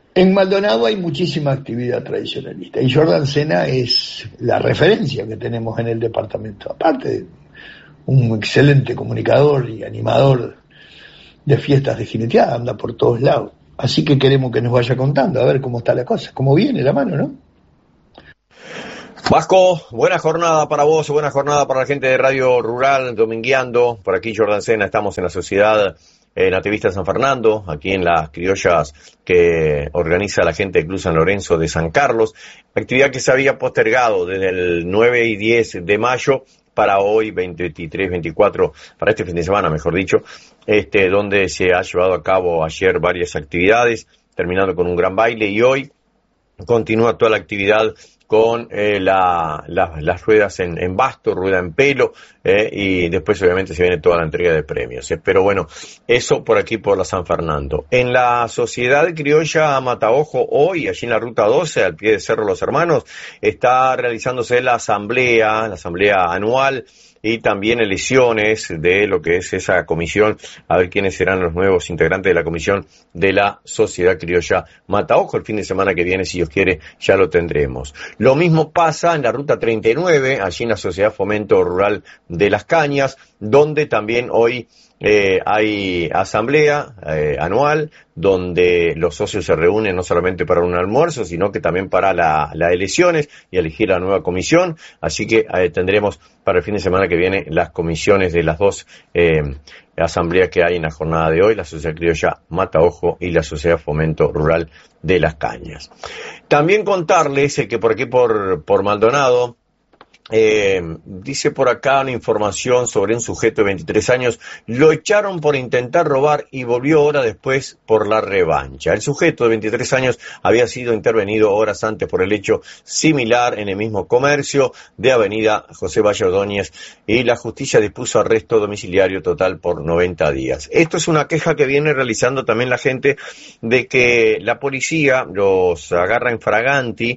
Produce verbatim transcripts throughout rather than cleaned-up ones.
En Maldonado hay muchísima actividad tradicionalista y Jordan Sena es la referencia que tenemos en el departamento. Aparte de un excelente comunicador y animador de fiestas de jineteada, anda por todos lados. Así que queremos que nos vaya contando, a ver cómo está la cosa, cómo viene la mano, ¿no? Vasco, buena jornada para vos, buena jornada para la gente de Radio Rural, domingueando. Por aquí Jordan Sena, estamos en la Sociedad eh, Nativista San Fernando, aquí en las criollas que organiza la gente de Club San Lorenzo de San Carlos. Actividad que se había postergado desde el nueve y diez de mayo para hoy, veinte, veintitrés, veinticuatro, para este fin de semana, mejor dicho, este, donde se ha llevado a cabo ayer varias actividades, terminando con un gran baile, y hoy continúa toda la actividad con eh, la, la, las ruedas en, en basto, rueda en pelo, eh, y después obviamente se viene toda la entrega de premios. Eh. Pero bueno, eso por aquí por la San Fernando. En la Sociedad Criolla Mataojo, hoy, allí en la Ruta doce, al pie de Cerro Los Hermanos, está realizándose la asamblea, la asamblea anual, y también elecciones de lo que es esa comisión, a ver quiénes serán los nuevos integrantes de la comisión de la Sociedad Criolla Mataojo. El fin de semana que viene, si Dios quiere, ya lo tendremos. Lo mismo pasa en la Ruta treinta y nueve, allí en la Sociedad Fomento Rural de Las Cañas, donde también hoy eh, hay asamblea eh, anual, donde los socios se reúnen no solamente para un almuerzo, sino que también para las la elecciones y elegir la nueva comisión. Así que eh, tendremos para el fin de semana que viene las comisiones de las dos eh, asambleas que hay en la jornada de hoy, la Sociedad Criolla Mataojo y la Sociedad Fomento Rural de Las Cañas. También contarles eh, que por aquí por, por Maldonado, Eh, dice por acá una información sobre un sujeto de veintitrés años, lo echaron por intentar robar y volvió horas después por la revancha. El sujeto de veintitrés años había sido intervenido horas antes por el hecho similar en el mismo comercio de Avenida José Valle Ordóñez, y la justicia dispuso arresto domiciliario total por noventa días. Esto es una queja que viene realizando también la gente, de que la policía los agarra en fraganti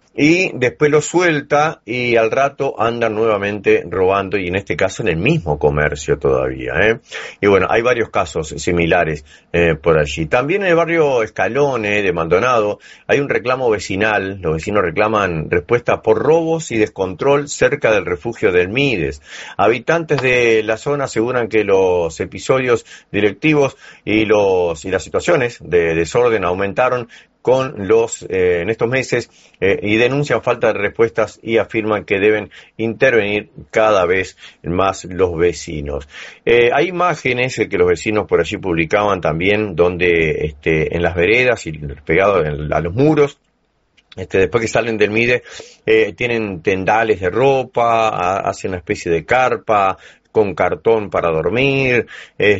y después lo suelta y al rato andan nuevamente robando, y en este caso en el mismo comercio todavía, ¿eh? Y bueno, hay varios casos similares eh, por allí. También en el barrio Escalone de Maldonado hay un reclamo vecinal. Los vecinos reclaman respuesta por robos y descontrol cerca del refugio del Mides. Habitantes de la zona aseguran que los episodios directivos y los y las situaciones de desorden aumentaron con los eh, en estos meses eh, y denuncian falta de respuestas y afirman que deben intervenir cada vez más los vecinos. Eh, hay imágenes eh, que los vecinos por allí publicaban también, donde este, en las veredas y pegados a los muros, Este, después que salen del Mide, eh, tienen tendales de ropa, a, hacen una especie de carpa con cartón para dormir,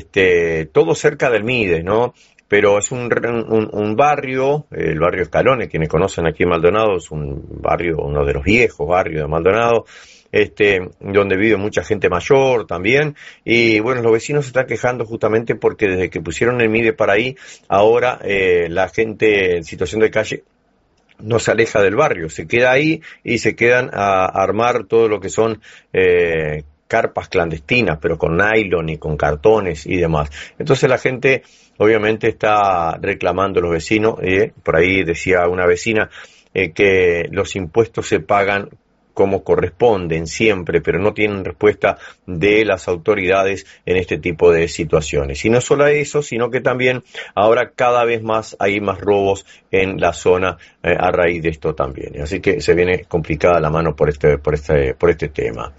este, todo cerca del Mide, ¿no? Pero es un, un, un barrio, el barrio Escalone, quienes conocen aquí en Maldonado, es un barrio, uno de los viejos barrios de Maldonado, este, donde vive mucha gente mayor también, y bueno, los vecinos se están quejando justamente porque desde que pusieron el Mide para ahí, ahora eh, la gente en situación de calle no se aleja del barrio, se queda ahí y se quedan a armar todo lo que son eh, carpas clandestinas, pero con nylon y con cartones y demás. Entonces la gente obviamente está reclamando, los vecinos, eh, por ahí decía una vecina eh, que los impuestos se pagan como corresponden siempre, pero no tienen respuesta de las autoridades en este tipo de situaciones. Y no solo eso, sino que también ahora cada vez más hay más robos en la zona eh, a raíz de esto también. Así que se viene complicada la mano por este, por este, por este tema.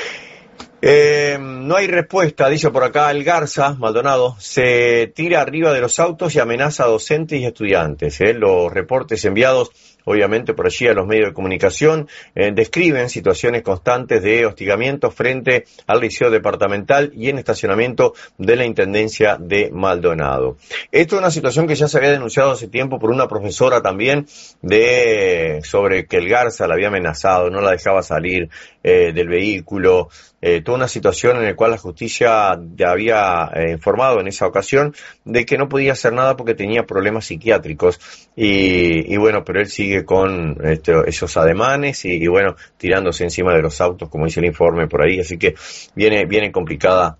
Eh, no hay respuesta, dice por acá el Garza, Maldonado, se tira arriba de los autos y amenaza a docentes y estudiantes. Eh. Los reportes enviados obviamente por allí a los medios de comunicación eh, describen situaciones constantes de hostigamiento frente al liceo departamental y en estacionamiento de la Intendencia de Maldonado. Esto es una situación que ya se había denunciado hace tiempo por una profesora también, de sobre que el Garza la había amenazado, no la dejaba salir eh, del vehículo. Eh, toda una situación en la cual la justicia ya había eh, informado en esa ocasión de que no podía hacer nada porque tenía problemas psiquiátricos, y, y bueno, pero él sigue con este, esos ademanes y, y bueno, tirándose encima de los autos, como dice el informe por ahí, así que viene, viene complicada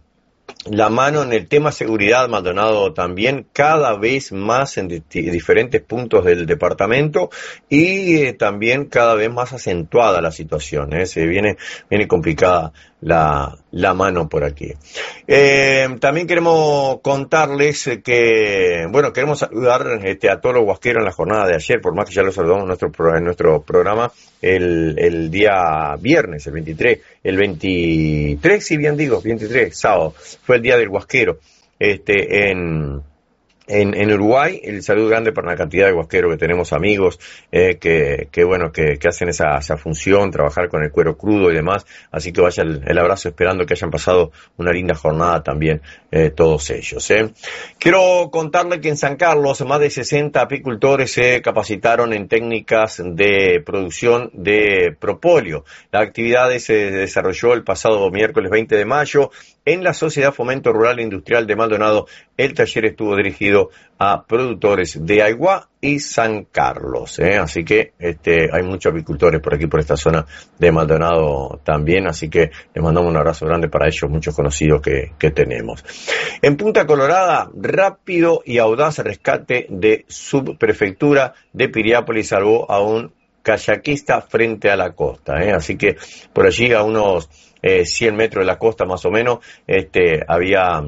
la mano en el tema seguridad, Maldonado, también cada vez más en di- diferentes puntos del departamento y eh, también cada vez más acentuada la situación, ¿eh? Se viene, viene complicada la, la mano por aquí. Eh, también queremos contarles que, bueno, queremos saludar este, a todos los huasqueros en la jornada de ayer, por más que ya lo saludamos en nuestro, pro- en nuestro programa el, el día viernes, el veintitrés, el veintitrés, si bien digo, veintitrés, sábado, fue el día del huasquero, este, en... En, en Uruguay. El saludo grande para una cantidad de huasqueros que tenemos, amigos, eh, que, que bueno, que, que hacen esa, esa función, trabajar con el cuero crudo y demás, así que vaya el, el abrazo, esperando que hayan pasado una linda jornada también, eh, todos ellos, eh. Quiero contarle que en San Carlos más de sesenta apicultores se capacitaron en técnicas de producción de propóleo. La actividad se desarrolló el pasado miércoles veinte de mayo en la Sociedad Fomento Rural e Industrial de Maldonado. El taller estuvo dirigido a productores de Aiguá y San Carlos, ¿eh? Así que este, hay muchos apicultores por aquí, por esta zona de Maldonado también, así que les mandamos un abrazo grande para ellos, muchos conocidos que, que tenemos. En Punta Colorada, rápido y audaz rescate de subprefectura de Piriápolis salvó a un kayakista frente a la costa, ¿eh? Así que por allí a unos eh, cien metros de la costa más o menos, este, había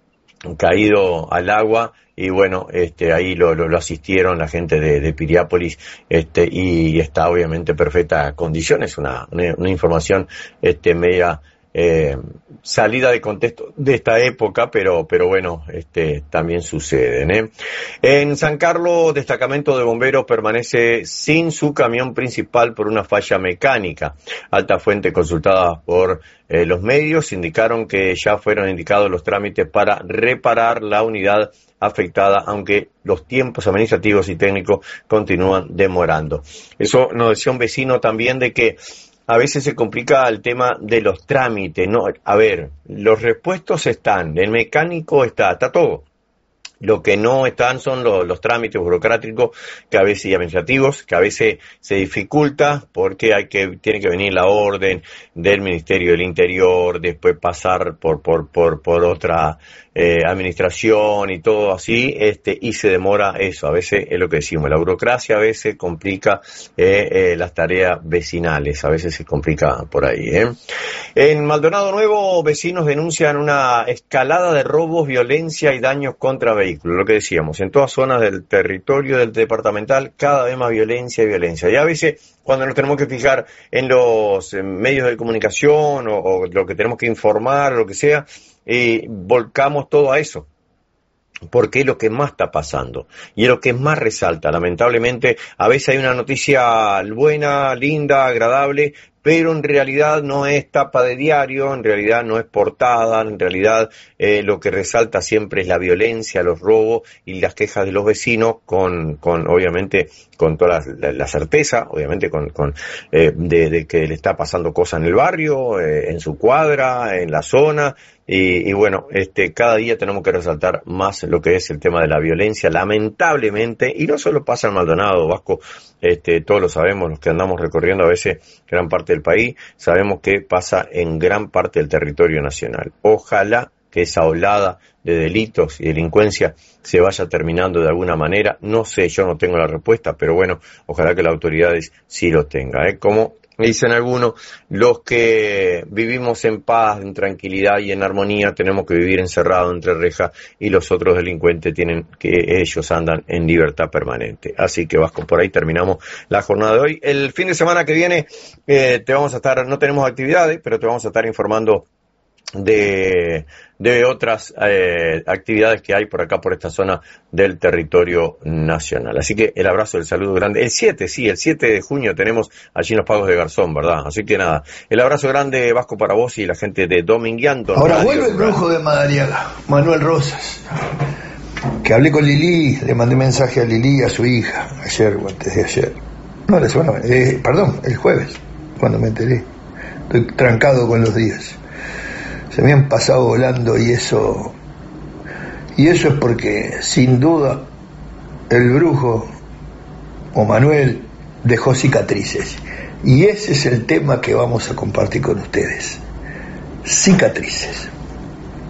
caído al agua y bueno, este, ahí lo, lo, lo asistieron la gente de, de Piriápolis, este, y está obviamente en perfectas condiciones, una, una, una información, este, media, eh, salida de contexto de esta época, pero, pero bueno, este, también suceden, ¿eh? En San Carlos, destacamento de bomberos permanece sin su camión principal por una falla mecánica. Alta fuente consultada por eh, los medios indicaron que ya fueron indicados los trámites para reparar la unidad afectada, aunque los tiempos administrativos y técnicos continúan demorando. Eso nos decía un vecino también, de que a veces se complica el tema de los trámites, ¿no? A ver, los repuestos están, el mecánico está, está todo. Lo que no están son los, los trámites burocráticos, que a veces y administrativos, que a veces se dificulta porque hay que, tiene que venir la orden del Ministerio del Interior, después pasar por, por, por, por otra eh, administración y todo así, este, y se demora eso. A veces es lo que decimos, la burocracia a veces complica eh, eh, las tareas vecinales, a veces se complica por ahí, ¿eh? En Maldonado Nuevo, vecinos denuncian una escalada de robos, violencia y daños contra vehículos. Lo que decíamos, en todas zonas del territorio del departamental, cada vez más violencia y violencia. Y a veces, cuando nos tenemos que fijar en los en medios de comunicación o, o lo que tenemos que informar, o lo que sea, eh, volcamos todo a eso, porque es lo que más está pasando y es lo que más resalta. Lamentablemente, a veces hay una noticia buena, linda, agradable, pero en realidad no es tapa de diario, en realidad no es portada, en realidad eh, lo que resalta siempre es la violencia, los robos y las quejas de los vecinos, con, con obviamente, con toda la, la certeza, obviamente, con, con eh, de, de que le está pasando cosas en el barrio, eh, en su cuadra, en la zona. Y, y bueno, este, cada día tenemos que resaltar más lo que es el tema de la violencia, lamentablemente, y no solo pasa en Maldonado, Vasco, este, todos lo sabemos, los que andamos recorriendo a veces gran parte del país, sabemos que pasa en gran parte del territorio nacional. Ojalá que esa olada de delitos y delincuencia se vaya terminando de alguna manera. No sé, yo no tengo la respuesta, pero bueno, ojalá que las autoridades sí lo tengan, ¿eh? Como dicen algunos, los que vivimos en paz, en tranquilidad y en armonía, tenemos que vivir encerrados entre rejas, y los otros delincuentes tienen que, ellos andan en libertad permanente. Así que Vasco, por ahí terminamos la jornada de hoy. El fin de semana que viene eh, te vamos a estar, no tenemos actividades, pero te vamos a estar informando de, de otras eh, actividades que hay por acá, por esta zona del territorio nacional. Así que el abrazo, el saludo grande. El siete, sí, el siete de junio tenemos allí en los Pagos de Garzón, ¿verdad? Así que nada, el abrazo grande, Vasco, para vos y la gente de Dominguiando. Ahora vuelve el brujo de Madariaga, Manuel Rosas, que hablé con Lili, le mandé mensaje a Lili y a su hija ayer o antes de ayer. No, la semana, eh, perdón, el jueves, cuando me enteré. Estoy trancado con los días. Se me han pasado volando, y eso y eso es porque sin duda el brujo o Manuel dejó cicatrices, y ese es el tema que vamos a compartir con ustedes: cicatrices.